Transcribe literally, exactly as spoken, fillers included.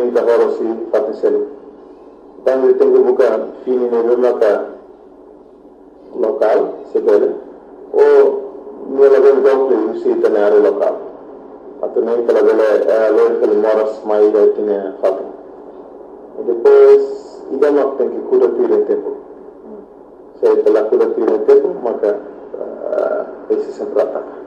minta horo si fatti selu. Tanto tengo buka fini ne maka local sebele o nella ben dopo si tenere local. Atau nem pela bela loja que moras mais aí tinha falta. E depois ida não tem que cuidar do tempo. Se pela cuidar do tempo, maka esse sempre ataca.